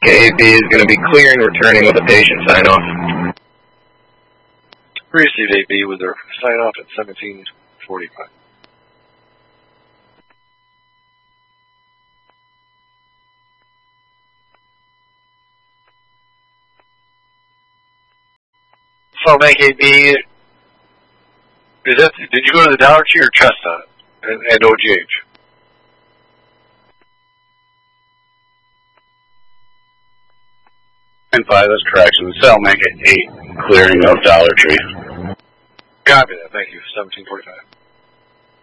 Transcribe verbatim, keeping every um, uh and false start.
eight B is going to be clear and returning with a patient sign-off. Received eight B with their sign-off at seventeen forty-five. So, make eight B, is that, did you go to the Dollar Tree or Chestnut and, and O G H? And five, that's correction. Cell make it eight, clearing of Dollar Tree. Copy that, thank you, seventeen forty-five.